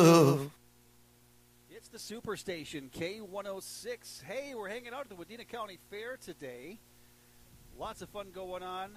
It's the Superstation, K106. Hey, we're hanging out at the Wadena County Fair today. Lots of fun going on.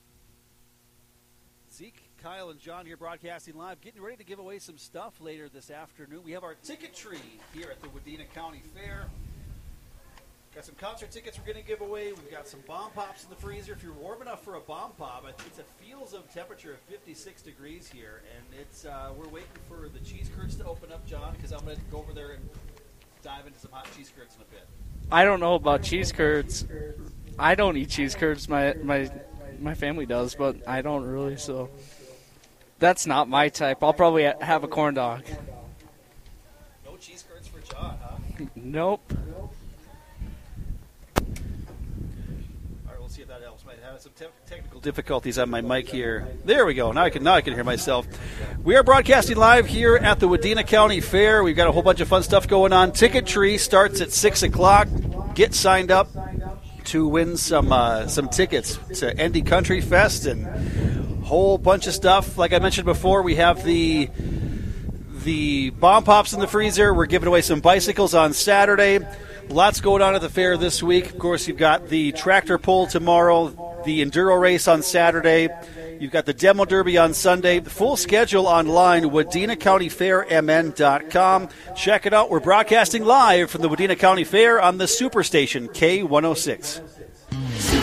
Zeke, Kyle, and John here broadcasting live, getting ready to give away some stuff later this afternoon. We have our ticket tree here at the Wadena County Fair. Got some concert tickets we're going to give away. We've got some bomb pops in the freezer. If you're warm enough for a bomb pop, I think it's a feels of temperature of 56 degrees here. And it's we're waiting for the cheese curds to open up, John, because I'm going to go over there and dive into some hot cheese curds in a bit. I don't know about cheese curds. I don't eat cheese curds. My family does, but I don't really, so that's not my type. I'll probably have a corn dog. No cheese curds for John, huh? Nope. See if that helps. Might have some technical difficulties on my mic here. There we go. Now I can hear myself. We are broadcasting live here at the Wadena County Fair. We've got a whole bunch of fun stuff going on. Ticket tree starts at 6 o'clock. Get signed up to win some tickets to Endy Country Fest and a whole bunch of stuff. Like I mentioned before, we have the bomb pops in the freezer. We're giving away some bicycles on Saturday. Lots going on at the fair this week. Of course, you've got the tractor pull tomorrow, the enduro race on Saturday. You've got the demo derby on Sunday. The full schedule online, WadenaCountyFairMN.com. Check it out. We're broadcasting live from the Wadena County Fair on the Superstation, K106.